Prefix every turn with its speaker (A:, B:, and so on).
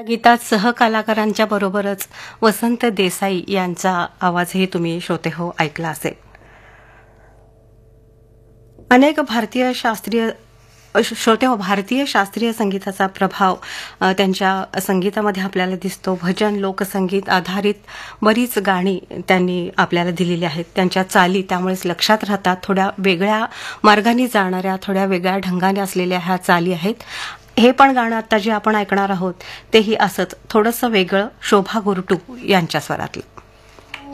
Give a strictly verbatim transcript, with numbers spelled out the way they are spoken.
A: गीतात सहकलाकारांच्या बरोबरच वसंत देसाई यांचा आवाजही तुम्ही श्रोते हो ऐकला असेल. अनेक भारतीय शास्त्रीय श्रोते हो भारतीय शास्त्रीय संगीताचा प्रभाव अ, त्यांच्या संगीतामध्ये आपल्याला दिसतो. भजन लोकसंगीत आधारित बरीच गाणी त्यांनी आपल्याला दिलेली आहेत. त्यांच्या चाली त्यामुळेच लक्षात राहतात. थोड्या वेगळ्या मार्गाने जाणाऱ्या थोड्या वेगळ्या ढंगाने असलेल्या ह्या चाली आहेत. हे पण गाणं आता जे आपण ऐकणार आहोत तेही असंच थोडंसं वेगळं, शोभा गुरटू यांच्या स्वरातलं.